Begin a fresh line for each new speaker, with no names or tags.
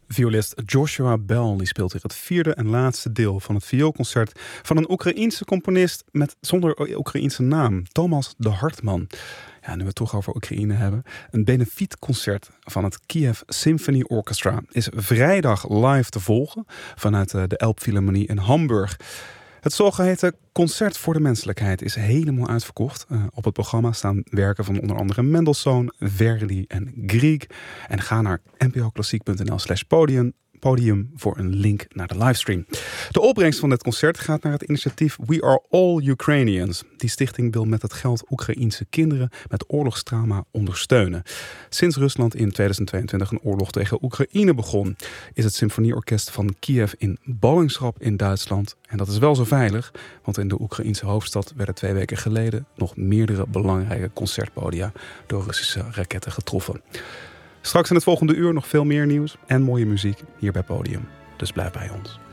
Violist Joshua Bell die speelt hier het vierde en laatste deel van het vioolconcert van een Oekraïense componist zonder Oekraïense naam, Thomas de Hartman. Ja, nu we het toch over Oekraïne hebben. Een benefietconcert van het Kiev Symphony Orchestra is vrijdag live te volgen vanuit de Elbphilharmonie in Hamburg. Het zogeheten Concert voor de Menselijkheid is helemaal uitverkocht. Op het programma staan werken van onder andere Mendelssohn, Verdi en Grieg. En ga naar npoklassiek.nl/podium voor een link naar de livestream. De opbrengst van dit concert gaat naar het initiatief We Are All Ukrainians. Die stichting wil met het geld Oekraïense kinderen met oorlogstrauma ondersteunen. Sinds Rusland in 2022 een oorlog tegen Oekraïne begon, is het symfonieorkest van Kiev in ballingschap in Duitsland. En dat is wel zo veilig, want in de Oekraïense hoofdstad werden 2 weken geleden nog meerdere belangrijke concertpodia door Russische raketten getroffen. Straks in het volgende uur nog veel meer nieuws en mooie muziek hier bij Podium. Dus blijf bij ons.